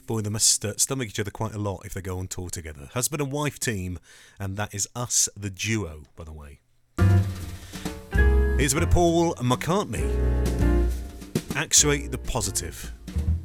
Boy, they must stomach each other quite a lot if they go on tour together. Husband and wife team, and that is Us, the duo, by the way. Here's a bit of Paul McCartney. Actuate the positive.